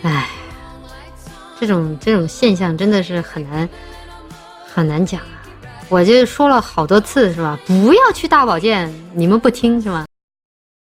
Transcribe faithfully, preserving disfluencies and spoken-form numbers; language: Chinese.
唉，这种这种现象真的是很难很难讲啊！我就说了好多次是吧？不要去大保健，你们不听是吧？